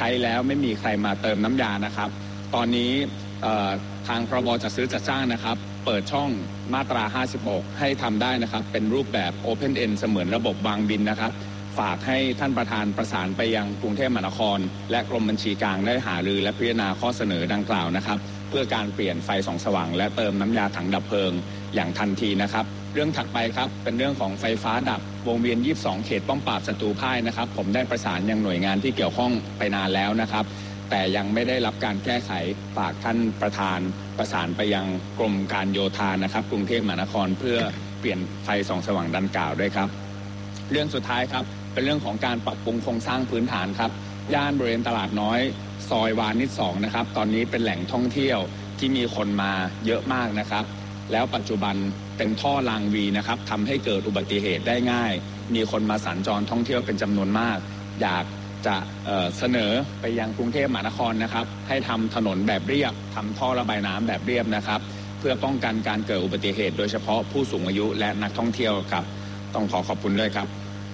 ช้แล้วไม่มีใครมาเติมน้ำยานะครับตอนนี้ทางพรบจัดซื้อจัดจ้างนะครับเปิดช่องมาตรา56ให้ทำได้นะครับเป็นรูปแบบ Open End เสมือนระบบวางบินนะครับฝากให้ท่านประธานประสานไปยังกรุงเทพมหานครและกรมบัญชีกลางได้หารือและพิจารณาข้อเสนอดังกล่าวนะครับเพื่อการเปลี่ยนไฟส่องสว่างและเติมน้ำยาถังดับเพลิงอย่างทันทีนะครับเรื่องถัดไปครับเป็นเรื่องของไฟฟ้าดับวงเวียน22เขตป้อมปราบศัตรูพ่ายนะครับผมได้ประสานยังหน่วยงานที่เกี่ยวข้องไปนานแล้วนะครับแต่ยังไม่ได้รับการแก้ไขฝากท่านประธานประสานไปยังกรมการโยธานะครับกรุงเทพมหานครเพื่อเปลี่ยนไฟส่องสว่างดังกล่าวด้วยครับเรื่องสุดท้ายครับเป็นเรื่องของการปรับปรุงโครงสร้างพื้นฐานครับย่านบริเวณตลาดน้อยซอยวานิช2นะครับตอนนี้เป็นแหล่งท่องเที่ยวที่มีคนมาเยอะมากนะครับแล้วปัจจุบันเป็นท่อรางวีนะครับทำให้เกิดอุบัติเหตุได้ง่ายมีคนมาสัญจรท่องเที่ยวเป็นจำนวนมากอยากจะเสนอไปยังกรุงเทพมหานครนะครับให้ทำถนนแบบเรียบทำท่อระบายน้ำแบบเรียบนะครับเพื่อป้องกันการเกิดอุบัติเหตุโดยเฉพาะผู้สูงอายุและนักท่องเที่ยวครับต้องขอบคุณด้วยครับ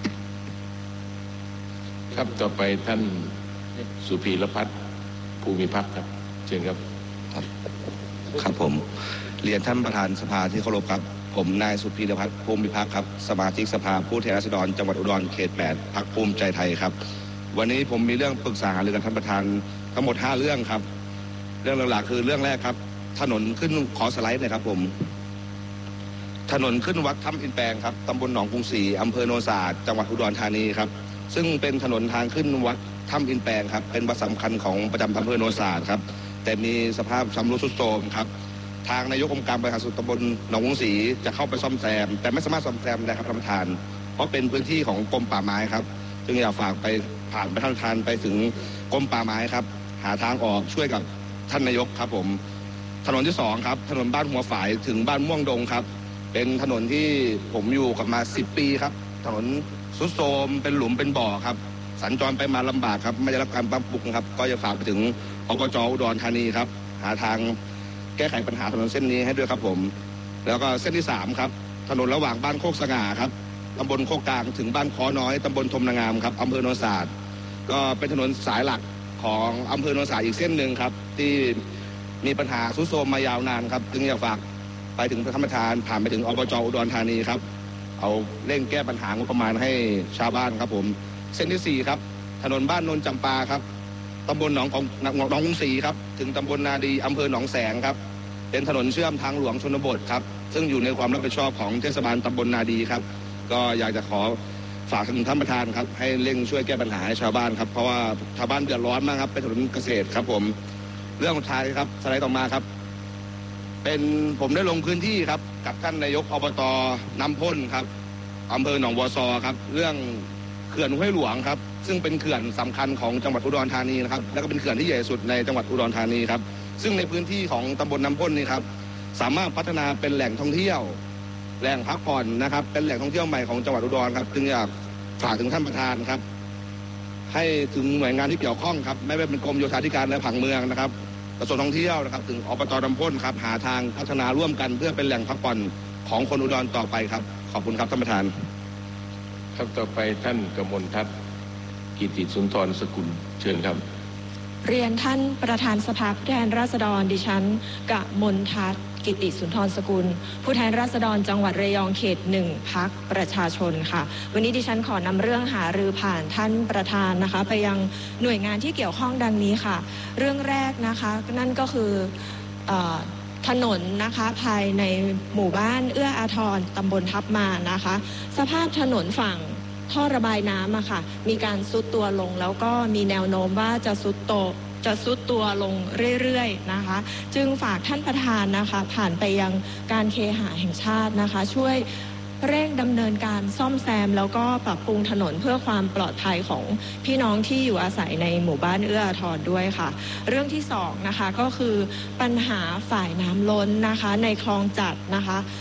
ครับต่อไปท่านสุพีรพัฒน์ภูมิพัฒน์ครับเชิญครับครับผมเรียนท่านประธานสภาที่เคารพครับผมนายสุพีรพัฒน์ภูมิพัฒน์ครับสมาชิกสภาผู้แทนราษฎรจังหวัดอุดรเขต8พรรคภูมิใจไทยครับวันนี้ผมมีเรื่องปรึกษาหารือกับท่านประธานทั้งหมด5เรื่องครับเรื่องหลักๆคือเรื่องแรกครับถนนขึ้นขอสไลด์หน่อยครับผมถนนขึ้นวัดถ้ำอินแปลงครับตำบลหนองกรุงศรีอำเภอโนนสะอาดจังหวัดอุดรธานีครับซึ่งเป็นถนนทางขึ้นวัดถ้ำอินแปลงครับเป็นวัดสำคัญของประจำอำเภอโนนสะอาดครับแต่มีสภาพชำรุดทรุดโทรมครับทางนายกองค์การบริหารส่วนตำบลหนองกรุงศรีจะเข้าไปซ่อมแซมแต่ไม่สามารถซ่อมแซมได้ครับท่านประธานเพราะเป็นพื้นที่ของกรมป่าไม้ครับจึงอยากฝากไปผ่านไปท่านประธานไปถึงกรมป่าไม้ครับหาทางออกช่วยกับท่านนายกครับผมถนนที่2ครับถนนบ้านหัวฝายถึงบ้านม่วงดงครับเป็นถนนที่ผมอยู่กับมา10 ปีครับถนนทรุดโทรมเป็นหลุมเป็นบ่อครับสัญจรไปมาลำบากครับไม่ได้รับการปรับปรุงครับก็จะฝากไปถึงอบจ.อุดรธานีครับหาทางแก้ไขปัญหาถนนเส้นนี้ให้ด้วยครับผมแล้วก็เส้นที่3ครับถนนระหว่างบ้านโคกสง่าครับตำบลโคกกลางถึงบ้านค้อน้อยตำบลธมนางามครับอำเภอโนนสะอาดก็เป็นถนนสายหลักของอำเภอโนนสะอาดอีกเส้นหนึ่งครับที่มีปัญหาทรุดโทรมมายาวนานครับจึงอยากฝากไปถึงท่านประธานผ่านไปถึงอบจ.อุดรธานีครับเอาเร่งแก้ปัญหางบประมาณให้ชาวบ้านครับผมเส้นที่4ครับถนนบ้านนนจำปาครับตำบลหนองกรุงศรีครับถึงตำบลนาดีอำเภอหนองแสงครับเป็นถนนเชื่อมทางหลวงชนบทครับซึ่งอยู่ในความรับผิดชอบของเทศบาลตำบลนาดีครับก็อยากจะขอฝากถึงท่านประธานครับให้เร่งช่วยแก้ปัญหาให้ชาวบ้านครับเพราะว่าชาวบ้านเดือดร้อนมากครับเป็นถนนเกษตรครับผมเรื่องสุดท้ายครับสไลด์ต่อมาครับเป็นผมได้ลงพื้นที่ครับกับท่านนายกอบต.น้ำพ่นครับอำเภอหนองบัวซอครับเรื่องเขื่อนห้วยหลวงครับซึ่งเป็นเขื่อนสำคัญของจังหวัดอุดรธานีนะครับแล้วก็เป็นเขื่อนที่ใหญ่สุดในจังหวัดอุดรธานีครับซึ่งในพื้นที่ของตำบลน้ำพ่นนี่ครับสามารถพัฒนาเป็นแหล่งท่องเที่ยวแหล่งพักผ่อนนะครับเป็นแหล่งท่องเที่ยวใหม่ของจังหวัดอุดรครับจึงอยากฝากถึงท่านประธานครับให้ถึงหน่วยงานที่เกี่ยวข้องครับไม่ว่าเป็นกรมโยธาธิการและผังเมืองนะครับกระทรวงท่องเที่ยวนะครับถึงอบต.น้ำพ่นครับหาทางพัฒนาร่วมกันเพื่อเป็นแหล่งพักผ่อนของคนอุดรต่อไปครับขอบคุณครับท่านประธานครับต่อไปท่านกมลทัศน์กิติสุนทรสกุลเชิญครับเรียนท่านประธานสภาผู้แทนราษฎรดิฉันกมลทัศน์กิติสุนทรสกุลผู้แทนราษฎรจังหวัดระยองเขต1พรรคประชาชนค่ะวันนี้ดิฉันขอนำเรื่องหารือผ่านท่านประธานนะคะไปยังหน่วยงานที่เกี่ยวข้องดังนี้ค่ะเรื่องแรกนะคะนั่นก็คือถนนนะคะภายในหมู่บ้านเอื้ออาทรตำบลทับมานะคะสภาพถนนฝั่งท่อระบายน้ำอะค่ะมีการทรุดตัวลงแล้วก็มีแนวโน้มว่าจะทรุดตัวลงเรื่อยๆนะคะจึงฝากท่านประธานนะคะผ่านไปยังการเคหะแห่งชาตินะคะช่วยเร่งดำเนินการซ่อมแซมแล้วก็ปรับปรุงถนนเพื่อความปลอดภัยของพี่น้องที่อยู่อาศัยในหมู่บ้านเอื้ออาทรด้วยค่ะเรื่องที่2นะคะก็คือปัญหาฝ่ายน้ำล้นนะคะในคลองจัดนะคะซึ่ง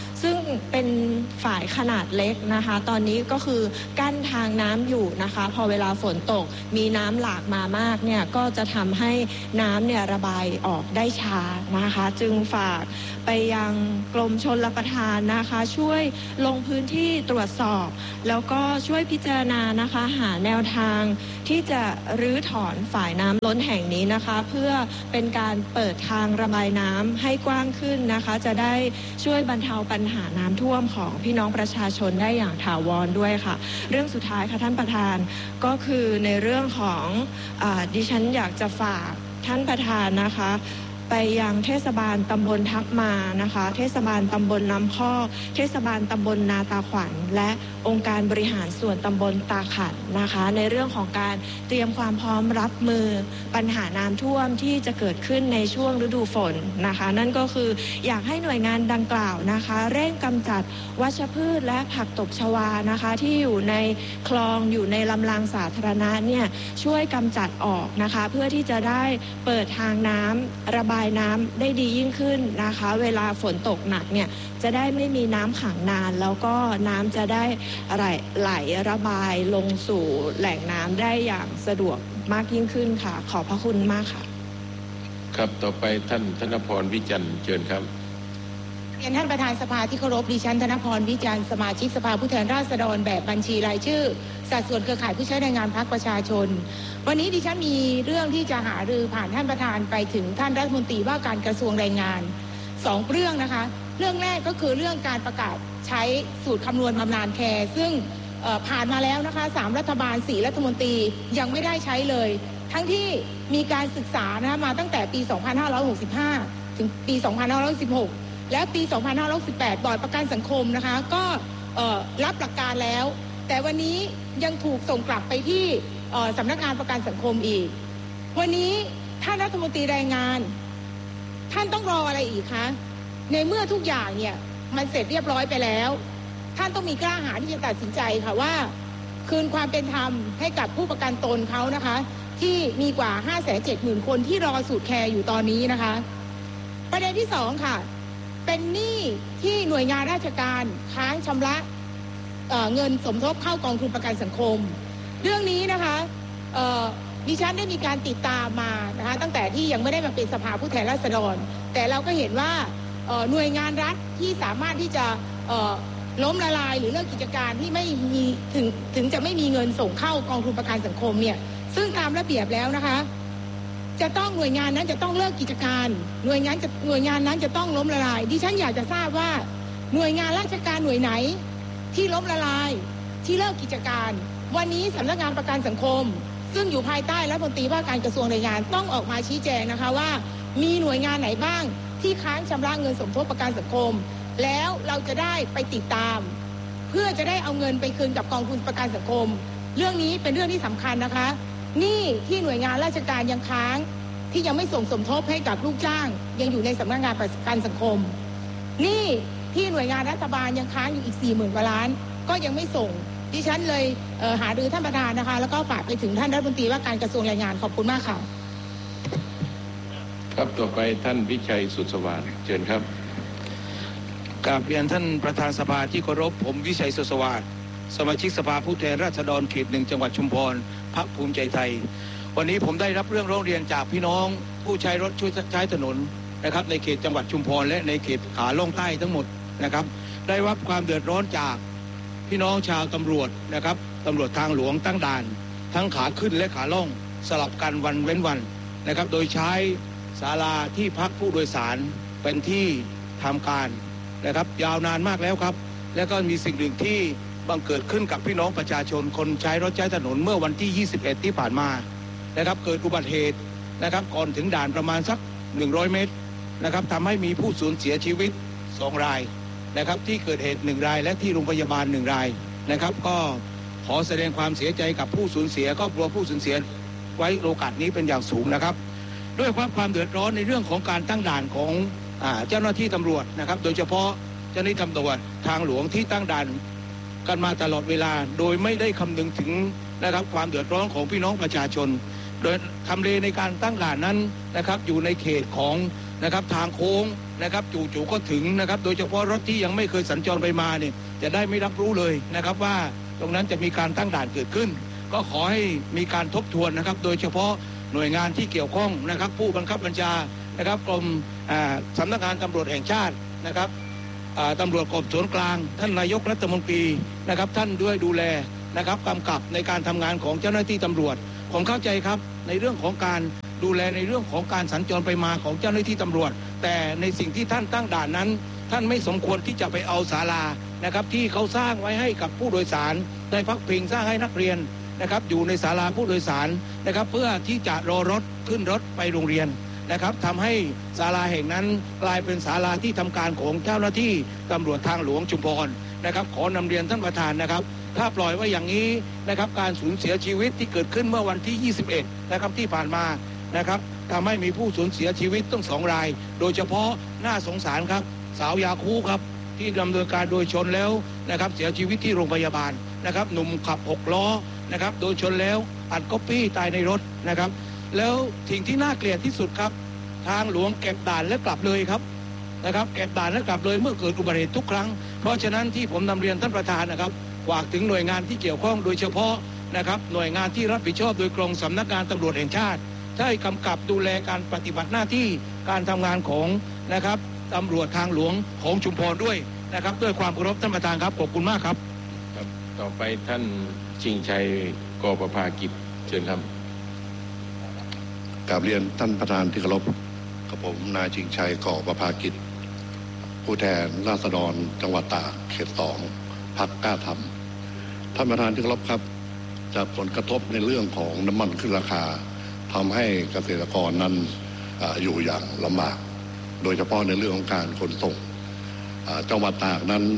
เป็นฝ่ายขนาดเล็กนะคะตอนนี้ก็คือกั้นทางน้ำอยู่นะคะพอเวลาฝนตกมีน้ำหลากมามากเนี่ยก็จะทำให้น้ำเนี่ยระบายออกได้ช้านะคะจึงฝากไปยังกรมชลประทานนะคะช่วยลงพื้นที่ตรวจสอบแล้วก็ช่วยพิจารณานะคะหาแนวทางที่จะรื้อถอนฝ่ายน้ำล้นแห่งนี้นะคะเพื่อเป็นการเปิดทางระบายน้ำให้กว้างขึ้นนะคะจะได้ช่วยบรรเทาปัญหาน้ำท่วมของพี่น้องประชาชนได้อย่างถาวรด้วยค่ะเรื่องสุดท้ายค่ะท่านประธานก็คือในเรื่องของดิฉันอยากจะฝากท่านประธานนะคะไปยังเทศบาลตำบลทับมานะคะเทศบาลตำบลน้ำพอกเทศบาลตำบลนาตาขวัญและองค์การบริหารส่วนตำบลตาขันนะคะในเรื่องของการเตรียมความพร้อมรับมือปัญหาน้ำท่วมที่จะเกิดขึ้นในช่วงฤดูฝนนะคะนั่นก็คืออยากให้หน่วยงานดังกล่าวนะคะเร่งกำจัดวัชพืชและผักตบชวานะคะที่อยู่ในคลองอยู่ในลำรางสาธารณะเนี่ยช่วยกำจัดออกนะคะเพื่อที่จะได้เปิดทางน้ำระบายน้ำได้ดียิ่งขึ้นนะคะเวลาฝนตกหนักเนี่ยจะได้ไม่มีน้ำขังนานแล้วก็น้ำจะได้ไหลระบายลงสู่แหล่งน้ำได้อย่างสะดวกมากยิ่งขึ้นค่ะขอบพระคุณมากค่ะครับต่อไปท่านธนพรวิจันทร์เชิญครับเรียนท่านประธานสภาที่เคารพดิฉันธนพรวิจันทร์สมาชิกสภาผู้แทนราษฎรแบบบัญชีรายชื่อสัดส่วนเครือข่ายผู้ใช้แรงงานพรรคประชาชนวันนี้ดิฉันมีเรื่องที่จะหารือผ่านท่านประธานไปถึงท่านรัฐมนตรีว่าการกระทรวงแรงงาน2เรื่องนะคะเรื่องแรกก็คือเรื่องการประกาศใช้สูตรคำนวณบำนาญแคร์ซึ่งผ่านมาแล้วนะคะ3รัฐบาล4รัฐมนตรียังไม่ได้ใช้เลยทั้งที่มีการศึกษานะมาตั้งแต่ปี2565ถึงปี2516แล้วปี 2518 บอร์ดประกันสังคมนะคะก็รับหลักการแล้วแต่วันนี้ยังถูกส่งกลับไปที่สำนักงานประกันสังคมอีกวันนี้ท่านรัฐมนตรีแรงงานท่านต้องรออะไรอีกคะในเมื่อทุกอย่างเนี่ยมันเสร็จเรียบร้อยไปแล้วท่านต้องมีกล้าหาญที่จะตัดสินใจค่ะว่าคืนความเป็นธรรมให้กับผู้ประกันตนเขานะคะที่มีกว่า 570,000 คนที่รอสูตรแคร์อยู่ตอนนี้นะคะประเด็นที่2ค่ะเป็นหนี้ที่หน่วยงานราชการค้างชำระเงินสมทบเข้ากองทุนประกันสังคมเรื่องนี้นะคะดิฉันได้มีการติดตามมานะคะตั้งแต่ที่ยังไม่ได้มาเป็นสภาผู้แทนราษฎรแต่เราก็เห็นว่าหน่วยงานรัฐที่สามารถที่จะล้มละลายหรือเลิกกิจการที่ไม่มีถึงจะไม่มีเงินส่งเข้ากองทุนประกันสังคมเนี่ยซึ่งตามระเบียบแล้วนะคะจะต้องหน่วยงานนั้นจะต้องเลิกกิจการหน่วยงานนั้นจะต้องล้มละลายดิฉันอยากจะทราบว่าหน่วยงานราชการหน่วยไหนที่ล้มละลายที่เลิกกิจการวันนี้สำนักงานประกันสังคมซึ่งอยู่ภายใต้รัฐมนตรีว่าการกระทรวงแรงงานต้องออกมาชี้แจงนะคะว่ามีหน่วยงานไหนบ้างที่ค้างชำระเงินสมทบประกันสังคมแล้วเราจะได้ไปติดตามเพื่อจะได้เอาเงินไปคืนกับกองทุนประกันสังคมเรื่องนี้เป็นเรื่องที่สำคัญนะคะหนี้ที่หน่วยงานราชการยังค้างที่ยังไม่ส่งสมทบให้กับลูกจ้างยังอยู่ในสำนักงานประกันสังคมหนี้ที่หน่วยงานรัฐบาลยังค้างอยู่อีก 40,000 กว่าล้านก็ยังไม่ส่งดิฉันเลยหารือท่านประธานนะคะแล้วก็ฝากไปถึงท่านรัฐมนตรีว่าการกระทรวงแรงงานขอบคุณมากค่ะครับต่อไปท่านวิชัยสุดสว่างเชิญครับกราบเรียนท่านประธานสภาที่เคารพผมวิชัยสุดสว่างสมาชิกสภาผู้แทนราษฎรเขต 1จังหวัดชุมพรพรรคภูมิใจไทยวันนี้ผมได้รับเรื่องร้องเรียนจากพี่น้องผู้ใช้รถช่วยใช้ถนนนะครับในเขตจังหวัดชุมพรและในเขตขาล่องใต้ทั้งหมดนะครับได้รับความเดือดร้อนจากพี่น้องชาวตำรวจนะครับตำรวจทางหลวงตั้งด่านทั้งขาขึ้นและขาล่องสลับกันวันเว้นวันนะครับโดยใช้ศาลาที่พักผู้โดยสารเป็นที่ทำการนะครับยาวนานมากแล้วครับและก็มีสิ่งหนึ่งที่บังเกิดขึ้นกับพี่น้องประชาชนคนใช้รถใช้ถนนเมื่อวันที่21ที่ผ่านมานะครับเกิดอุบัติเหตุนะครับก่อนถึงด่านประมาณสัก100 เมตรนะครับทำให้มีผู้สูญเสียชีวิต2 รายนะครับที่เกิดเหตุ1 รายและที่โรงพยาบาล1 รายนะครับก็ขอแสดงความเสียใจกับผู้สูญเสียครอบครัวผู้สูญเสียไว้โอกาสนี้เป็นอย่างสูงนะครับด้วยความเดือดร้อนในเรื่องของการตั้งด่านของเจ้าหน้าที่ตำรวจนะครับโดยเฉพาะเจ้าหน้าที่ตำรวจทางหลวงที่ตั้งด่านกันมาตลอดเวลาโดยไม่ได้คำนึงถึงนะครับความเดือดร้อนของพี่น้องประชาชนโดยทำเลในการตั้งด่านนั้นนะครับอยู่ในเขตของนะครับทางโค้งนะครับจู่ๆก็ถึงนะครับโดยเฉพาะรถที่ยังไม่เคยสัญจรไปมาเนี่ยจะได้ไม่รับรู้เลยนะครับว่าตรงนั้นจะมีการตั้งด่านเกิดขึ้นก็ขอให้มีการทบทวนนะครับโดยเฉพาะหน่วยงานที่เกี่ยวข้องนะครับผู้บังคับบัญชานะครับกรมสำนักงานตำรวจแห่งชาตินะครับตำรวจกรมสวนกลางท่านนายกรัฐมนตรีนะครับท่านด้วยดูแลนะครับกำกับในการทำงานของเจ้าหน้าที่ตำรวจผมเข้าใจครับในเรื่องของการดูแลในเรื่องของการสัญจรไปมาของเจ้าหน้าที่ตำรวจแต่ในสิ่งที่ท่านตั้งด่านนั้นท่านไม่สมควรที่จะไปเอาศาลานะครับที่เขาสร้างไว้ให้กับผู้โดยสารได้พักพิงสร้างให้นักเรียนนะครับอยู่ในศาลาผู้โดยสารนะครับเพื่อที่จะรอรถขึ้นรถไปโรงเรียนนะครับทำให้ศาลาแห่งนั้นกลายเป็นศาลาที่ทำการของเจ้าหน้าที่ตำรวจทางหลวงชุมพรนะครับขอนำเรียนท่านประธานนะครับถ้าปล่อยไว้อย่างนี้นะครับการสูญเสียชีวิตที่เกิดขึ้นเมื่อวันที่21นะครับที่ผ่านมานะครับทำให้มีผู้สูญเสียชีวิตต้อง2 รายโดยเฉพาะน่าสงสารครับสาวยาคูครับที่ดำเนินการโดยชนแล้วนะครับเสียชีวิตที่โรงพยาบาลนะครับหนุ่มขับ6 ล้อนะครับโดยชนแล้วอัดก๊อปปี้ตายในรถนะครับแล้วสิ่งที่น่าเกลียดที่สุดครับทางหลวงเก็บด่านและกลับเลยครับนะครับเก็บด่านและกลับเลยเมื่อเกิดอุบัติเหตุทุกครั้งเพราะฉะนั้นที่ผมนำเรียนท่านประธานนะครับฝากถึงหน่วยงานที่เกี่ยวข้องโดยเฉพาะนะครับหน่วยงานที่รับผิดชอบโดยกรมสำนักงานตำรวจแห่งชาติได้กำกับดูแลการปฏิบัติหน้าที่การทำงานของนะครับตำรวจทางหลวงของชุมพรด้วยนะครับด้วยความเคารพท่านประธานครับขอบคุณมากครับต่อไปท่านชิงชัยกประภากิจเชิญครับกราบเรียนท่านประธานที่เคารพกับผมนายชิงชัยกประภากิจผู้แทนราษฎรจังหวัดตากเขต2พรรคกล้าทำท่านประธานที่เคารพครับจากผลกระทบในเรื่องของน้ำมันขึ้นราคาทำให้เกษตรกรนั้นอยู่อย่างลำบากโดยเฉพาะในเรื่องของการขนส่งจังหวัดตากนั้น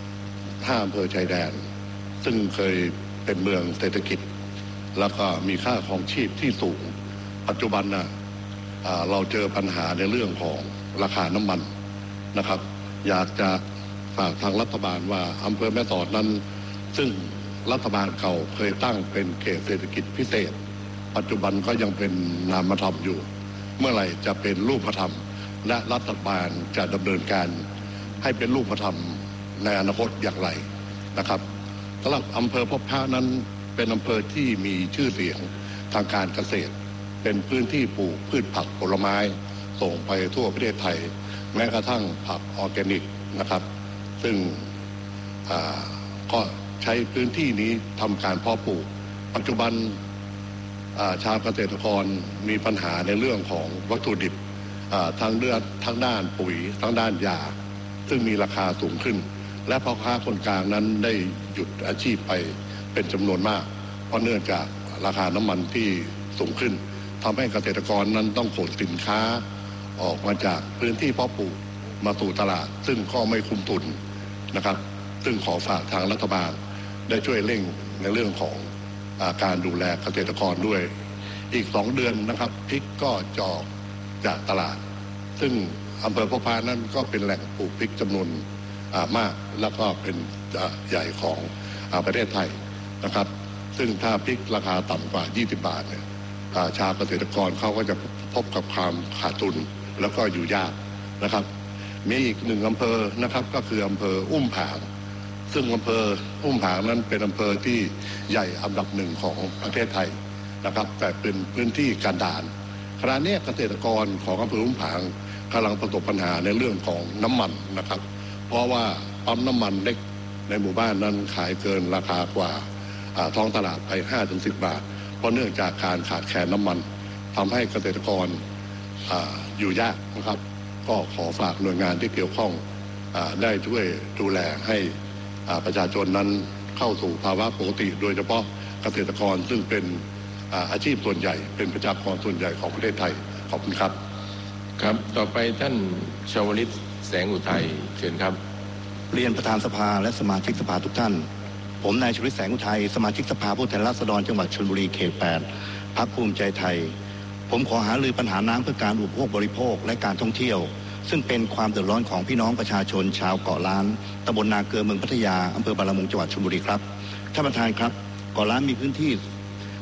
5 อำเภอชายแดนซึ่งเคยเป็นเมืองเศรษฐกิจแล้วก็มีค่าครองชีพที่สูงปัจจุบันเราเจอปัญหาในเรื่องของราคาน้ำมันนะครับอยากจะฝากทางรัฐบาลว่าอำเภอแม่สอดนั้นซึ่งรัฐบาลเก่าเคยตั้งเป็นเขตเศรษฐกิจพิเศษปัจจุบันก็ยังเป็นนามธรรมอยู่เมื่อไหร่จะเป็นรูปธรรมและรัฐบาลจะดำเนินการให้เป็นรูปธรรมในอนาคตอย่างไรนะครับสำหรับอำเภอพบพระนั้นเป็นอำเภอที่มีชื่อเสียงทางการเกษตรเป็นพื้นที่ปลูกพืชผักผลไม้ส่งไปทั่วประเทศไทยแม้กระทั่งผักออร์แกนิกนะครับซึ่งก็ใช้พื้นที่นี้ทำการเพาะปลูกปัจจุบันชาวเกษตรกรมีปัญหาในเรื่องของวัตถุดิบทั้งด้านปุ๋ยทั้งด้านยาซึ่งมีราคาสูงขึ้นและพ่อค้าคนกลางนั้นได้หยุดอาชีพไปเป็นจำนวนมากเพราะเนื่องจากราคาน้ำมันที่สูงขึ้นทำให้เกษตรกรนั้นต้องขนสินค้าออกมาจากพื้นที่เพาะปลูกมาสู่ตลาดซึ่งก็ไม่คุ้มทุนนะครับซึ่งขอฝากทางรัฐบาลได้ช่วยเร่งในเรื่องของการดูแลเกษตรกรด้วยอีก2 เดือนนะครับพริกก็จะออกจากตลาดซึ่งอำเภอพบพระนั้นก็เป็นแหล่งปลูกพริกจำนวนมากแล้วก็เป็นใหญ่ของประเทศไทยนะครับซึ่งถ้าพริกราคาต่ำกว่า20 บาทเนี่ยชาวเกษตรกรเขาก็จะพบกับความขาดทุนแล้วก็อยู่ยากนะครับมีอีก1 อำเภอนะครับก็คืออำเภออุ้มผางซึ่งอำเภออุ้มผางนั้นเป็นอำเภอที่ใหญ่อันดับ1ของประเทศไทยนะครับแต่เป็นพื้นที่กันดารขณะนี้เกษตรกรของอำเภออุ้มผางกำลังประสบปัญหาในเรื่องของน้ำมันนะครับเพราะว่าปั๊มน้ำมันเล็กในหมู่บ้านนั้นขายเกินราคากว่าท้องตลาดไป 5-10 บาทเพราะเนื่องจากการขาดแคลนน้ำมันทำให้เกษตรกรอยู่ยากนะครับก็ขอฝากหน่วยงานที่เกี่ยวข้องได้ช่วยดูแลให้ประชาชนนั้นเข้าสู่ภาวะปกติโดยเฉพาะเกษตรกรซึ่งเป็นอาชีพส่วนใหญ่เป็นประชากรส่วนใหญ่ของประเทศไทยขอบคุณครับครับต่อไปท่านชวลิตแสงอุทัยเชิญครับเรียนประธานสภาและสมาชิกสภาทุกท่านผมนายชวลิตแสงอุทัยสมาชิกสภาผู้แทนราษฎรจังหวัดชลบุรีเขต8พรรคภูมิใจไทยผมขอหารือปัญหาน้ำเพื่อการอุปโภคบริโภคและการท่องเที่ยวซึ่งเป็นความเดือดร้อนของพี่น้องประชาชนชาวเกาะล้านตำบลนาเกลือเมืองพัทยาอำเภอบางละมุงจังหวัดชลบุรีครับท่านประธานครับเกาะล้านมีพื้นที่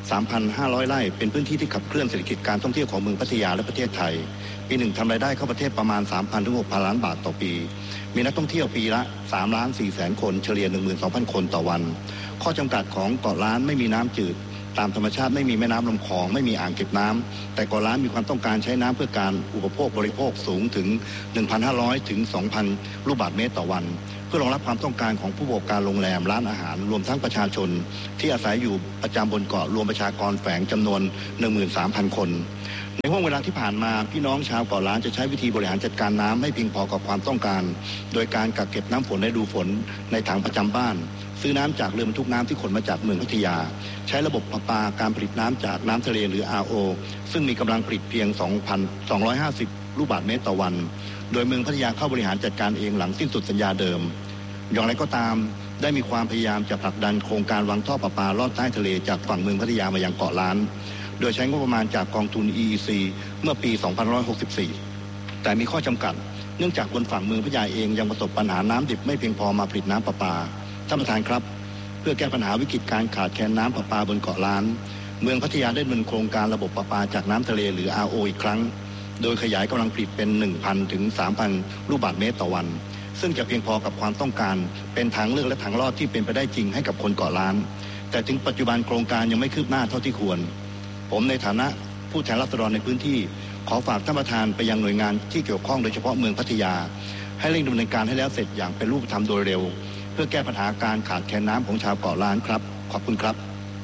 3,500 ไร่เป็นพื้นที่ที่ขับเคลื่อนเศรษฐกิจการท่องเที่ยวของเมืองพัทยาและประเทศไทยปีหนึ่งทำรายได้เข้าประเทศประมาณ 3,000 ถึง 6,000 ล้านบาทต่อปีมีนักท่องเที่ยวปีละ 3,400,000 คนเฉลี่ย 12,000 คนต่อวันข้อจำกัดของเกาะล้านไม่มีน้ำจืดตามธรรมชาติไม่มีแม่น้ำลำคลองไม่มีอ่างเก็บน้ำแต่เกาะล้านมีความต้องการใช้น้ำเพื่อการอุปโภคบริโภคสูงถึง 1,500 ถึง 2,000 ลูกบาศก์เมตรต่อวันเพื่อรองรับความต้องการของผู้ประกอบการโรงแรมร้านอาหารรวมทั้งประชาชนที่อาศัยอยู่ประจำบนเกาะรวมประชากรแฝงจำนวน 13,000 คนในห่วงเวลาที่ผ่านมาพี่น้องชาวเกาะล้านจะใช้วิธีบริหารจัดการน้ำให้เพียงพอกับความต้องการโดยการกักเก็บน้ำฝนฤดูฝนในถังประจำบ้านซื้อน้ำจากเรือบรรทุกน้ำที่ขนมาจากเมืองพัทยาใช้ระบบประปาการผลิตน้ำจากน้ำทะเลหรือ RO ซึ่งมีกำลังผลิตเพียง 2,250 ลูกบาศก์เมตรต่อวันโดยเมืองพัทยาเข้าบริหารจัดการเองหลังสิ้นสุดสัญญาเดิมอย่างไรก็ตามได้มีความพยายามจะผลักดันโครงการวางท่อประปาลอดใต้ทะเลจากฝั่งเมืองพัทยามายังเกาะล้านโดยใช้งบประมาณจากกองทุน EEC เมื่อปี 2564 แต่มีข้อจำกัดเนื่องจากบนฝั่งเมืองพัทยาเองยังประสบปัญหาน้ำดิบไม่เพียงพอมาผลิตน้ำประปาท่านประธานครับเพื่อแก้ปัญหาวิกฤตการขาดแคลนน้ำประปาบนเกาะล้านเมืองพัทยาได้ดำเนินโครงการระบบประปาจากน้ำทะเลหรือ RO อีกครั้งโดยขยายกำลังผลิตเป็น 1,000 ถึง 3,000 ลูกบาศก์เมตรต่อวันซึ่งจะเพียงพอกับความต้องการเป็นทางเลือกและทางรอดที่เป็นไปได้จริงให้กับคนเกาะล้านแต่ถึงปัจจุบันโครงการยังไม่คืบหน้าเท่าที่ควรผมในฐานะผู้แทนราษฎรในพื้นที่ขอฝากท่านประธานไปยังหน่วยงานที่เกี่ยวข้องโดยเฉพาะเมืองพัทยาให้เร่งดำเนินการให้แล้วเสร็จอย่างเป็นรูปธรรมโดยเร็วเพื่อแก้ปัญหาการขาดแคลนน้ำของชาวเกาะล้านครับขอบคุณครับ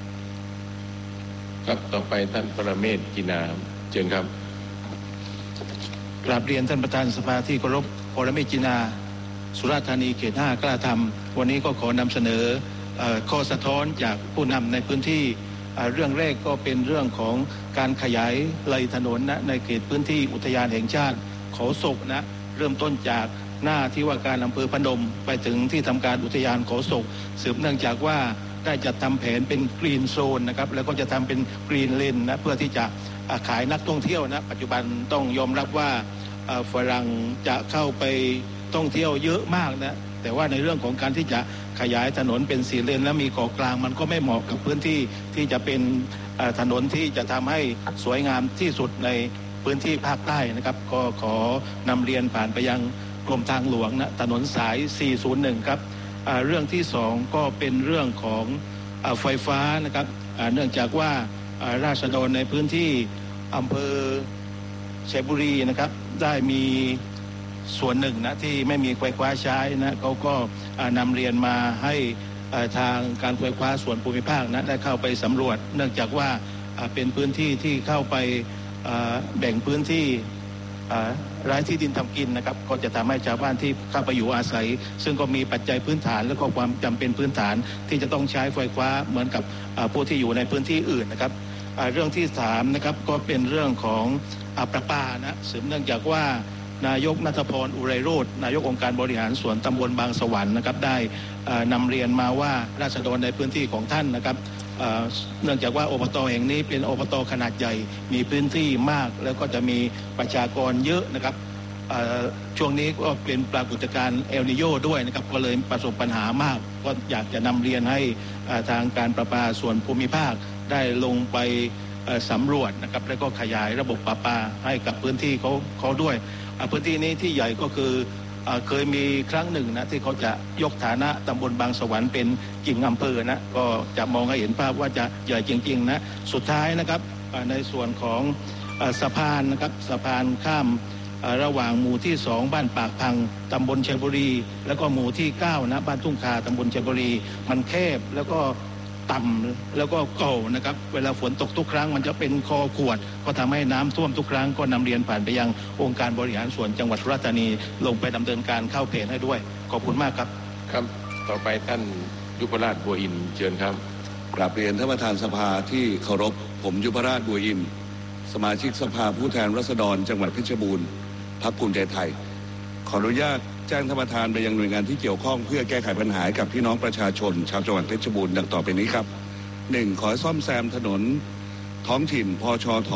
ครับต่อไปท่านปรเมศ จินาเชิญครับกราบเรียนท่านประธานสภาที่เคารพปรเมศ จินาสุราษฎร์ธานีเขต 5 กล้าทำวันนี้ก็ขอนำเสนอข้อสะท้อนจากผู้นำในพื้นที่เรื่องแรกก็เป็นเรื่องของการขยายไหลถนนนะในเขตพื้นที่อุทยานแห่งชาติเขาศกนะเริ่มต้นจากหน้าที่ว่าการอำเภอพนมไปถึงที่ทำการอุทยานเขาศกสืบเนื่องจากว่าได้จัดทำแผนเป็นกรีนโซนนะครับแล้วก็จะทำเป็นกรีนเลนนะเพื่อที่จะขายนักท่องเที่ยวนะปัจจุบันต้องยอมรับว่าฝรั่งจะเข้าไปท่องเที่ยวเยอะมากนะแต่ว่าในเรื่องของการที่จะขยายถนนเป็น4 เลนและมีเกาะกลางมันก็ไม่เหมาะกับพื้นที่ที่จะเป็นถนนที่จะทำให้สวยงามที่สุดในพื้นที่ภาคใต้นะครับก็ขอนำเรียนผ่านไปยังกรมทางหลวงนะถนนสาย401ครับเรื่องที่2ก็เป็นเรื่องของไฟฟ้านะครับเนื่องจากว่าราษฎรในพื้นที่อำเภอชัยบุรีนะครับได้มีส่วนหนึ่งนะที่ไม่มีไฟฟ้าใช้นะเขาก็นำเรียนมาให้ทางการไฟฟ้าส่วนภูมิภาคนะได้เข้าไปสำรวจเนื่องจากว่าเป็นพื้นที่ที่เข้าไปแบ่งพื้นที่รายที่ดินทำกินนะครับก็จะทำให้ชาวบ้านที่เข้าไปอยู่อาศัยซึ่งก็มีปัจจัยพื้นฐานและก็ความจำเป็นพื้นฐานที่จะต้องใช้ไฟฟ้าเหมือนกับผู้ที่อยู่ในพื้นที่อื่นนะครับเรื่องที่3นะครับก็เป็นเรื่องของประปานะสืบเนื่องจากว่านายกณัฐพร อุไรโรจน์นายกองค์การบริหารส่วนตำบลบางสวรรค์นะครับได้นำเรียนมาว่าราษฎรในพื้นที่ของท่านนะครับเนื่องจากว่าอบต.แห่งนี้เป็นอบต.ขนาดใหญ่มีพื้นที่มากแล้วก็จะมีประชากรเยอะนะครับช่วงนี้ก็เป็นปรากฏการณ์เอลนิโญด้วยนะครับก็เลยประสบปัญหามากก็อยากจะนำเรียนให้ทางการประปาส่วนภูมิภาคได้ลงไปสำรวจนะครับแล้วก็ขยายระบบประปาให้กับพื้นที่เขาด้วยพื้นที่นี้ที่ใหญ่ก็คือเคยมีครั้งหนึ่งนะที่เขาจะยกฐานะตำบลบางสวรรค์เป็นกิ่งอำเภอนะก็จะมองให้เห็นภาพว่าจะใหญ่จริงๆนะสุดท้ายนะครับในส่วนของสะพานนะครับสะพานข้ามระหว่างหมู่ที่2บ้านปากพังตำบลชัยบุรีแล้วก็หมู่ที่9นะบ้านทุ่งคาตำบลชัยบุรีมันแคบแล้วก็ต่ำแล้วก็เก่านะครับเวลาฝนตกทุกครั้งมันจะเป็นคอขวดก็ทำให้น้ำท่วมทุกครั้งก็นำเรียนผ่านไปยังองค์การบริหารส่วนจังหวัดสุราษฎร์ธานีลงไปดำเนินการเข้าเพจให้ด้วยขอบคุณมากครับครับต่อไปท่านยุพราช บัวอินทร์เชิญครับกราบเรียนท่านประธานสภาที่เคารพผมยุพราช บัวอินทร์สมาชิกสภาผู้แทนราษฎรจังหวัดเพชรบูรณ์พรรคภูมิใจไทยขออนุญาตแจ้งท่านประธานไปยังหน่วยงานที่เกี่ยวข้องเพื่อแก้ไขปัญหากับพี่น้องประชาชนชาวจังหวัดเพชรบูรณ์ดังต่อไปนี้ครับ1ขอซ่อมแซมถนนท้องถิ่นพชท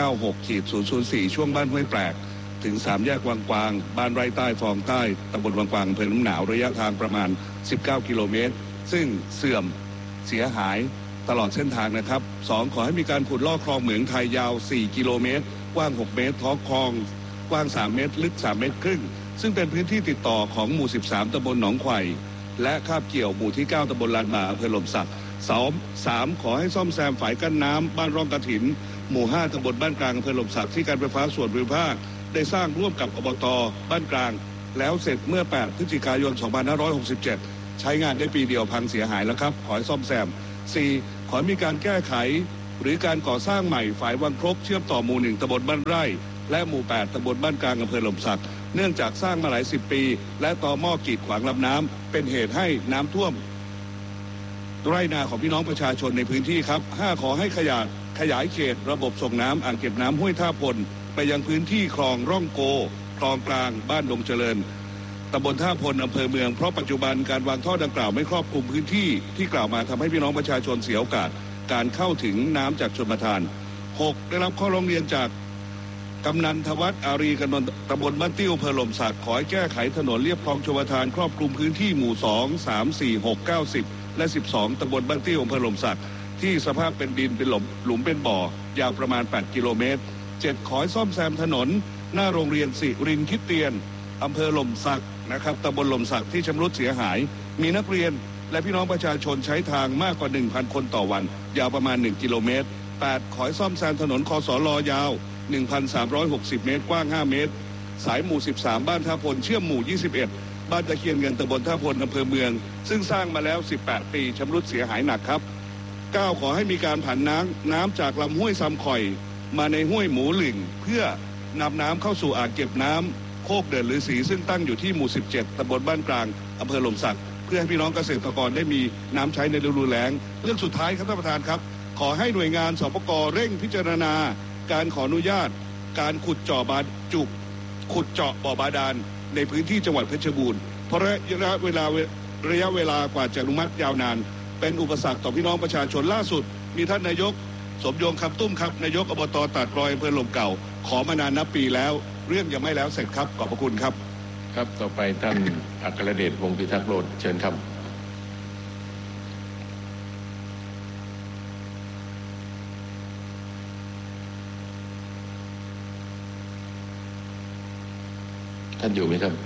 96-004 ช่วงบ้านห้วยแปลกถึง3แยกวังกวางบ้านไร่ใต้ฟองใต้ตำบลวังกวางอำเภอน้ำหนาวระยะทางประมาณ19 กิโลเมตรซึ่งเสื่อมเสียหายตลอดเส้นทางนะครับ2ขอให้มีการขุดลอกคลองเหมืองไทยยาว4กิโลเมตรกว้าง6เมตรท้องคลองกว้าง3เมตรลึก3เมตรครึ่งซึ่งเป็นพื้นที่ติดต่อของหมู่13ตำบลหนองไข่และคาบเกี่ยวหมู่ที่9ตำบลลานบ่าอำเภอหล่มสัก3ขอให้ซ่อมแซมฝายกั้นน้ำบ้านร่องกระถินหมู่5ตำบลบ้านกลางอำเภอหล่มสักที่การไฟฟ้าส่วนภูมิภาคได้สร้างร่วมกับอบต.บ้านกลางแล้วเสร็จเมื่อ8พฤศจิกายน2567ใช้งานได้ปีเดียวพังเสียหายแล้วครับขอให้ซ่อมแซม4ขอมีการแก้ไขหรือการก่อสร้างใหม่ฝ่ายวังครบเชื่อมต่อหมู่1ตำบลบ้านไร่และหมู่8ตำบลบ้านกลางอำเภอหล่มสักเนื่องจากสร้างมาหลาย10ปีและต่อหม้อกีดขวางลำน้ำเป็นเหตุให้น้ำท่วมไร่นาของพี่น้องประชาชนในพื้นที่ครับ5ขอให้ขยายเขตระบบส่งน้ำอ่างเก็บน้ำห้วยท่าพลไปยังพื้นที่คลองร่องโกคลองกลางบ้านดงเจริญตำบลท่าพลอำเภอเมืองเพราะปัจจุบันการวางท่อดังกล่าวไม่ครอบคลุมพื้นที่ที่กล่าวมาทำให้พี่น้องประชาชนเสียโอกาสการเข้าถึงน้ำจากชลประทาน6ได้รับข้อร้องเรียนจากกำนันทวัฒน์อารีกนนท์ตำบลบ้านติ้วอำเภอหล่มสักขอให้แก้ไขถนนเลียบคลองชลประทานครอบคลุมพื้นที่หมู่2 3 4 6 9 10และ12ตำบลบ้านติ้วอำเภอหล่มสักที่สภาพเป็นดินเป็นหลุมเป็นบ่อยาวประมาณ8กิโลเมตร7ขอให้ซ่อมแซมถนนหน้าโรงเรียนสิรินทร์คริสเตียนอำเภอหล่มสักนะครับตำบลหล่มสักที่ชำรุดเสียหายมีนักเรียนและพี่น้องประชาชนใช้ทางมากกว่า 1,000 คนต่อวันยาวประมาณ1กิโลเมตร8ขอให้ซ่อมแซมถนนคสล.ยาว 1,360 เมตรกว้าง5เมตรสายหมู่13บ้านท่าพลเชื่อมหมู่21บ้านตะเคียนเงินตำบลท่าพลอำเภอเมืองซึ่งสร้างมาแล้ว18ปีชำรุดเสียหายหนักครับ9ขอให้มีการผันน้ำจากลำห้วยซ้ำข่อยมาในห้วยหมูหลิ่งเพื่อนำน้ำเข้าสู่อ่างเก็บน้ำโคกเดินฤาษีซึ่งตั้งอยู่ที่หมู่17ตำบลบ้านกลางอำเภอหล่มสักเพื่อให้พี่น้องเกษตรกรได้มีน้ำใช้ในฤดูแล้งเรื่องสุดท้ายครับท่านประธานครับขอให้หน่วยงานสปก.เร่งพิจารณาการขออนุญาตการขุดเจาะบ่อบาดาลในพื้นที่จังหวัดเพชรบูรณ์เพราะระยะเวลากว่าจะอนุมัติยาวนานเป็นอุปสรรคต่อพี่น้องประชาชนล่าสุดมีท่านนายกสมยงคำตุ้มครับนายกอบต.ตาดกลอยอำเภอลมเก่าขอมานานนับปีแล้วเรื่องยังไม่แล้วเสร็จครับขอบพระคุณครับครับต่อไปท่านอัครเดชวงศ์พิทักษ์โรจน์เชิญครับท่านอยู่ไหมครับ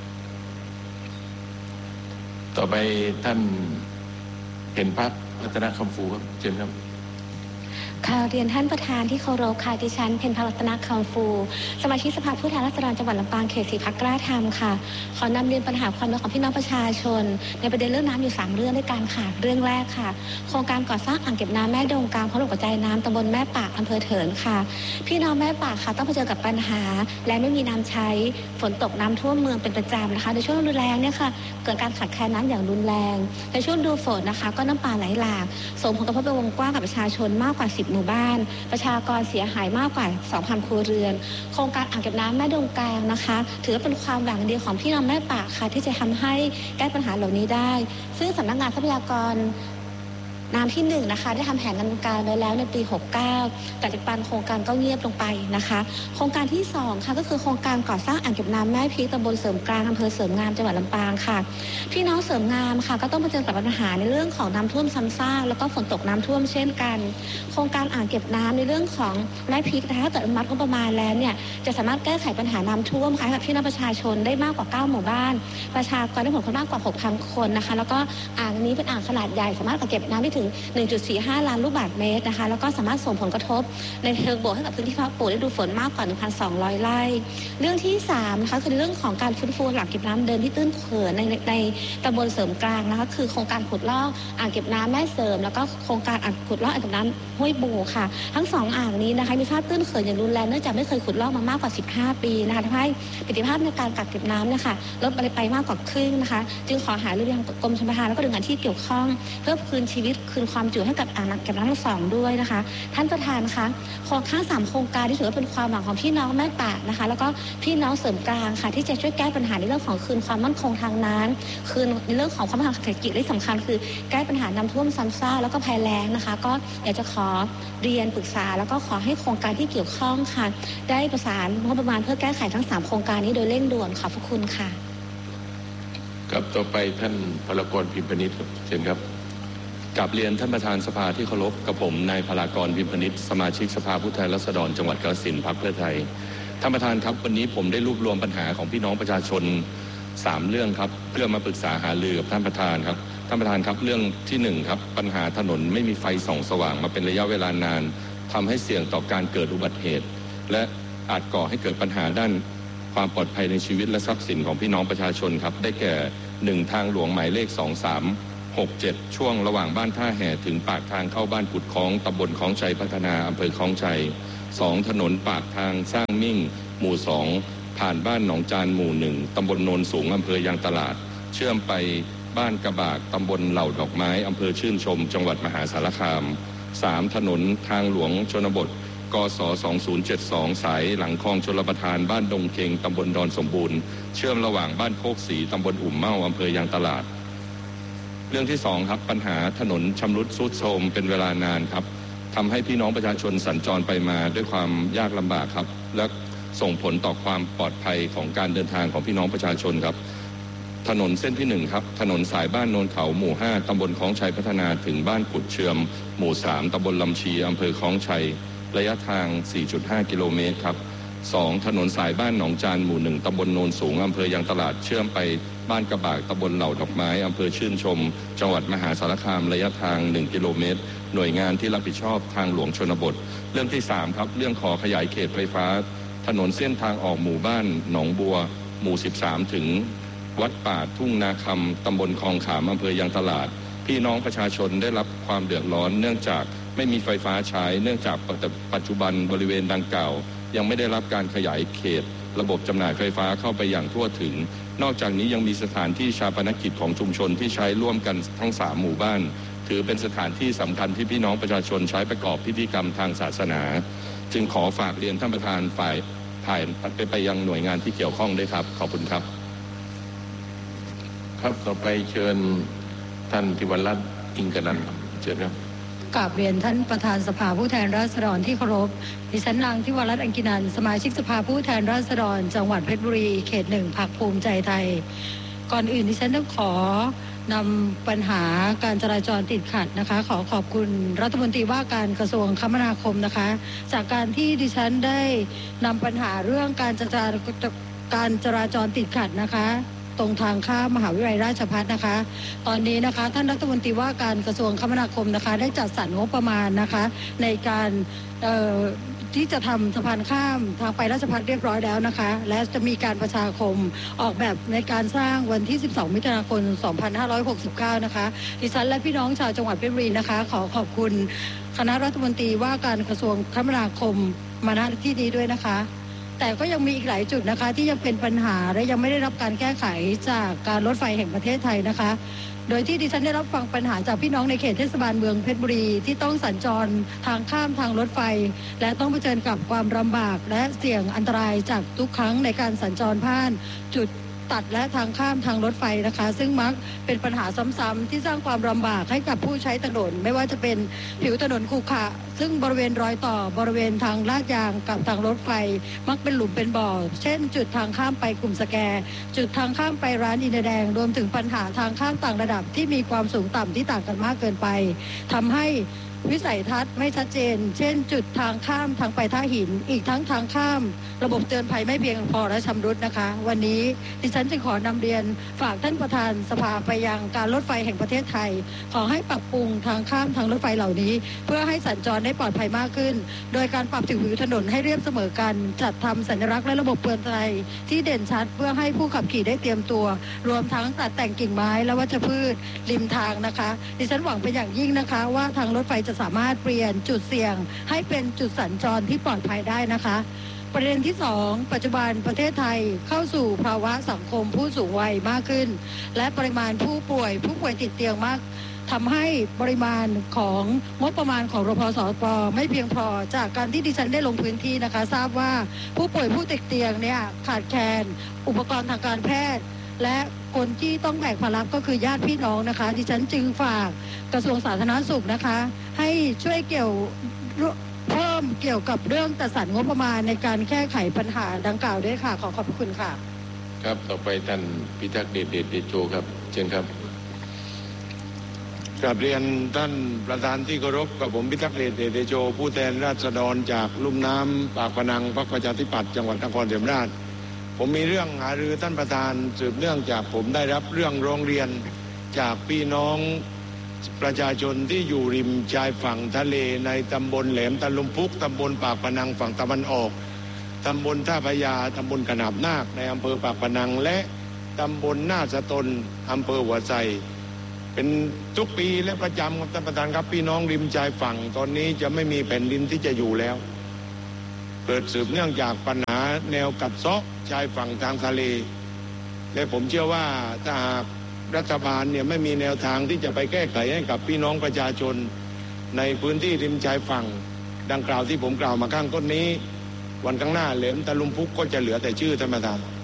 ต่อไปท่านเพ็ญพักรัตนคำฟูครับเชิญครับค่ะเรียนท่านประธานที่เคารพค่ะดิฉันเพ็ญพักรัตนคำฟูสมาชิกสภาผู้แทนราษฎรจังหวัดลำปางเขต4พรรคกล้าธรรมค่ะขอนำเรียนปัญหาความเดือดร้อนของพี่น้องประชาชนในประเด็นเรื่องน้ำอยู่3เรื่องด้วยกันค่ะเรื่องแรกค่ะโครงการก่อสร้างอ่างเก็บน้ำแม่ดงกลางพร้อมระบบกระจายน้ำตำบลแม่ปากอำเภอเถินค่ะพี่น้องแม่ปากค่ะต้องเผชิญกับปัญหาและไม่มีน้ำใช้ฝนตกน้ำท่วมเมืองเป็นประจำนะคะในช่วงฤดูแล้งเนี่ยค่ะเกิดการขาดแคลนน้ำอย่างรุนแรงในช่วงฤดูฝนนะคะก็น้ำป่าไหลหลากส่งผลกระทบเป็นวงกว้างกับประชาชนมากกว่า10หมู่บ้านประชากรเสียหายมากกว่า 2,000 ครัวเรือนโครงการอ่างเก็บน้ำแม่ดงกลางนะคะถือว่าเป็นความหวังดีของพี่น้องแม่ปากค่ะที่จะทำให้แก้ปัญหาเหล่านี้ได้ซึ่งสำนักงานทรัพยากรน้ำที่1นะคะได้ทำแผนดำเนินการไว้แล้วในปี69แต่ปัจจุบันโครงการก็เงียบลงไปนะคะโครงการที่2ค่ะก็คือโครงการก่อสร้างอ่างเก็บน้ำแม่พีตำบลเสริมกลางอำเภอเสริมงามจังหวัดลำปางค่ะพี่น้องเสริมงามค่ะก็ต้องเผชิญกับปัญหาในเรื่องของน้ำท่วมซ้ำซากแล้วก็ฝนตกน้ำท่วมเช่นกันโครงการอ่างเก็บน้ำในเรื่องของแม่พีถ้าเกิดอนุมัติงบประมาณแล้วเนี่ยจะสามารถแก้ไขปัญหาน้ำท่วมค่ะกับพี่น้องประชาชนได้มากกว่า9หมู่บ้านประชากรได้ผลกระทบมากกว่า 6,000 คนนะคะแล้วก็อ่างนี้เป็นอ่างขนาดใหญ่สามารถกักเก็บน้ำได้ถึง 1.45 ล้านลูกบาศก์เมตรนะคะแล้วก็สามารถส่งผลกระทบในเชิงบวกให้กับพื้นที่เพาะปลูกฤดูฝนมากกว่า 1,200 ไร่เรื่องที่3นะคะคือเรื่องของการฟื้นฟูหลังเก็บน้ำเดิมที่ตื้นเขินในตำบลเสริมกลางนะคะคือโครงการขุดลอกอ่างเก็บน้ำแม่เสริมแล้วก็โครงการขุดลอกอ่างเก็บน้ำห้วยบูค่ะทั้ง2อ่างนี้นะคะมีสภาพตื้นเขินอย่างรุนแรงเนื่องจากไม่เคยขุดลอกมามากกว่า15ปีนะคะทำให้ประสิทธิภาพในการกักเก็บน้ำเนี่ยค่ะลดไปมากกว่าครึ่งนะคะจึงขอหารือยังกรมชลประทานแล้วก็หน่วยงานที่เกี่ยวข้องเพื่อคืนชีวิตคืนความจุให้กับอ่างเก็บน้ำทั้ง2ด้วยนะคะท่านประธานคะโครงการ3โครงการที่ถือว่าเป็นความหวังของพี่น้องแม่ปากนะคะแล้วก็พี่น้องเสริมกลางค่ะที่จะช่วยแก้ปัญหาในเรื่องของคืนความมั่นคงทางน้ำคืนในเรื่องของความมั่นคงทางเศรษฐกิจและสำคัญคือแก้ปัญหาน้ำท่วมซ้ำซากแล้วก็ภัยแล้งนะคะก็อยากจะขอเรียนปรึกษาแล้วก็ขอให้โครงการที่เกี่ยวข้องค่ะได้ประสานงบประมาณเพื่อแก้ไขทั้ง3โครงการนี้โดยเร่งด่วนขอบพระคุณค่ะครับต่อไปท่านพลกรพิมพ์พนิชครับเชิญครับกราบเรียนท่านประธานสภาที่เคารพกับผมนายพลากร วิมพนิชสมาชิกสภาผู้แทนราษฎรจังหวัดกาฬสินธุ์พรรคเพื่อไทยท่านประธานครับวันนี้ผมได้รวบรวมปัญหาของพี่น้องประชาชน3เรื่องครับเพื่อมาปรึกษาหารือกับท่านประธานครับท่านประธานครับเรื่องที่1ครับปัญหาถนนไม่มีไฟส่องสว่างมาเป็นระยะเวลานานทำให้เสี่ยงต่อการเกิดอุบัติเหตุและอาจก่อให้เกิดปัญหาด้านความปลอดภัยในชีวิตและทรัพย์สินของพี่น้องประชาชนครับได้แก่1ทางหลวงหมายเลข2367ช่วงระหว่างบ้านท่าแห่ถึงปากทางเข้าบ้านกุดคล้องตำบลคลองชัยพัฒนาอำเภอคลองชัย2ถนนปากทางสร้างมิ่งหมู่2ผ่านบ้านหนองจานหมู่1ตำบลโนนสูงอำเภอยางตลาดเชื่อมไปบ้านกระบากตำบลเหล่าดอกไม้อำเภอชื่นชมจังหวัดมหาสารคาม3ถนนทางหลวงชนบทกส2072สายหลังคลองชลประทานบ้านดงเค็งตำบลดอนสมบูรณ์เชื่อมระหว่างบ้านโคกศรีตำบลอุ่มเม่าอำเภอยางตลาดเรื่องที่2ครับปัญหาถนนชำรุดทรุดโทรมเป็นเวลานานครับทำให้พี่น้องประชาชนสัญจรไปมาด้วยความยากลำบากครับและส่งผลต่อความปลอดภัยของการเดินทางของพี่น้องประชาชนครับถนนเส้นที่1ครับถนนสายบ้านโนนเขาหมู่5ตำบลคลองชัยพัฒนาถึงบ้านกุดเชื่อมหมู่3ตำบลลำชีอำเภอคลองชัยระยะทาง 4.5 กิโลเมตรครับ2ถนนสายบ้านหนองจานหมู่1ตำบลโนนสูงอำเภอยางตลาดเชื่อมไปบ้านกระบากตำบลเหล่าดอกไม้อำเภอชื่นชมจังหวัดมหาสารคามระยะทาง1กิโลเมตรหน่วยงานที่รับผิดชอบทางหลวงชนบทเรื่องที่3ครับเรื่องขอขยายเขตไฟฟ้าถนนเส้นทางออกหมู่บ้านหนองบัวหมู่13ถึงวัดป่าทุ่งนาคำตำบลคลองขามอำเภอยางตลาดพี่น้องประชาชนได้รับความเดือดร้อนเนื่องจากไม่มีไฟฟ้าใช้เนื่องจากปัจจุบันบริเวณดังกล่าวยังไม่ได้รับการขยายเขตระบบจำหน่ายไฟฟ้าเข้าไปอย่างทั่วถึงนอกจากนี้ยังมีสถานที่ชาปนกิจของชุมชนที่ใช้ร่วมกันทั้ง3หมู่บ้านถือเป็นสถานที่สำคัญที่พี่น้องประชาชนใช้ประกอบพิธีกรรมทางศาสนาจึงขอฝากเรียนท่านประธานฝ่ายไปยังหน่วยงานที่เกี่ยวข้องด้วยครับขอบคุณครับครับต่อไปเชิญท่านธิวรัตน์อิงกนันท์เชิญครับกราบเรียนท่านประธานสภาผู้แทนราษฎรที่เคารพดิฉันนางธิวรัตน์อิงกนันท์สมาชิกสภาผู้แทนราษฎรจังหวัดเพชรบุรีเขต1พรรคภูมิใจไทยก่อนอื่นดิฉันต้องขอนำปัญหาการจราจรติดขัดนะคะขอขอบคุณรัฐมนตรีว่าการกระทรวงคมนาคมนะคะจากการที่ดิฉันได้นำปัญหาเรื่องการจราจรติดขัดนะคะตรงทางข้ามมหาวิทยาลัยราชภัฏนะคะตอนนี้นะคะท่านรัฐมนตรีว่าการกระทรวงคมนาคมนะคะได้จัดสรรงบประมาณนะคะในการที่จะทำสะพานข้ามทางไปราชภัฏเรียบร้อยแล้วนะคะและจะมีการประชาคมออกแบบในการสร้างวันที่12มิถุนายน2569นะคะดิฉันและพี่น้องชาวจังหวัดเพชรบุรีนะคะขอขอบคุณคณะรัฐมนตรีว่าการกระทรวงคมนาคมมาณที่นี้ด้วยนะคะแต่ก็ยังมีอีกหลายจุดนะคะที่ยังเป็นปัญหาและยังไม่ได้รับการแก้ไขจากการรถไฟแห่งประเทศไทยนะคะโดยที่ดิฉันได้รับฟังปัญหาจากพี่น้องในเขตเทศบาลเมืองเพชรบุรีที่ต้องสัญจรทางข้ามทางรถไฟและต้องเผชิญกับความลำบากและเสี่ยงอันตรายจากทุกครั้งในการสัญจรผ่านจุดตัดและทางข้ามทางรถไฟนะคะซึ่งมักเป็นปัญหาซ้ำๆที่สร้างความลำบากให้กับผู้ใช้ถนนไม่ว่าจะเป็นผิวถนนขรุขระซึ่งบริเวณรอยต่อบริเวณทางลาดยางกับทางรถไฟมักเป็นหลุมเป็นบ่อเช่นจุดทางข้ามไปกลุ่มสแกจุดทางข้ามไปร้านอินเดียแดงรวมถึงปัญหาทางข้ามต่างระดับที่มีความสูงต่ำที่ต่างกันมากเกินไปทำให้วิสัยทัศน์ไม่ชัดเจนเช่นจุดทางข้ามทางไปท่าหินอีกทั้งทางข้ามระบบเตือนภัยไม่เพียงพอและชำรุดนะคะวันนี้ดิฉันจึงขอนำเรียนฝากท่านประธานสภาไปยังการรถไฟแห่งประเทศไทยขอให้ปรับปรุงทางข้ามทางรถไฟเหล่านี้เพื่อให้สัญจรได้ปลอดภัยมากขึ้นโดยการปรับผิวถนนให้เรียบเสมอกันจัดทำสัญลักษณ์และระบบเตือนภัยที่เด่นชัดเพื่อให้ผู้ขับขี่ได้เตรียมตัวรวมทั้งตัดแต่งกิ่งไม้และวัชพืชริมทางนะคะดิฉันหวังเป็นอย่างยิ่งนะคะว่าทางรถไฟจะสามารถเปลี่ยนจุดเสี่ยงให้เป็นจุดสัญจรที่ปลอดภัยได้นะคะประเด็นที่2ปัจจุบันประเทศไทยเข้าสู่ภาวะสังคมผู้สูงวัยมากขึ้นและปริมาณผู้ป่วยติดเตียงมากทำให้ปริมาณของงบประมาณของรพสปไม่เพียงพอจากการที่ดิฉันได้ลงพื้นที่นะคะทราบว่าผู้ป่วยผู้ติดเตียงเนี่ยขาดแคลนอุปกรณ์ทางการแพทย์และคนที่ต้องแบกภาระก็คือญาติพี่น้องนะคะดิฉันจึงฝากกระทรวงสาธารณสุขนะคะให้ช่วยเพิ่มเกี่ยวกับเรื่องจัดสรรงบประมาณในการแก้ไขปัญหาดังกล่าวด้วยค่ะขอขอบคุณค่ะครับต่อไปท่านพิทักษ์เดชโชครับเชิญครับกราบเรียนท่านประธานที่เคารพกับผมพิทักษ์เดชเดโชผู้แทนราษฎรจากลุ่มน้ำปากพนังพรรคประชาธิปัตย์จังหวัดนครศรีธรรมราชผมมีเรื่องหารือท่านประธานสืบเนื่องจากผมได้รับเรื่องร้องเรียนจากพี่น้องประชาชนที่อยู่ริมชายฝั่งทะเลในตำบลแหลมตะลุมพุกตำบลปากพนังฝั่งตะวันออกตำบลท่าพระยาตำบลขนาบนาคในอำเภอปากพนังและตำบลหน้าสตนอำเภอหัวไชเป็นทุกปีและประจำครับท่านประธานครับพี่น้องริมชายฝั่งตอนนี้จะไม่มีแผ่นดินที่จะอยู่แล้วเกิดสืบเนื่องจากปัญหาแนวกัดเซาะชายฝั่งทางทะเลและผมเชื่อว่าถ้าหากรัฐบาลเนี่ยไม่มีแนวทางที่จะไปแก้ไขให้กับพี่น้องประชาชนในพื้นที่ริมชายฝั่งดังกล่าวที่ผมกล่าวมาข้างต้นนี้วันข้างหน้าแหลมตะลุมพุกก็จะเหลือแต่ชื่อท่านประธาน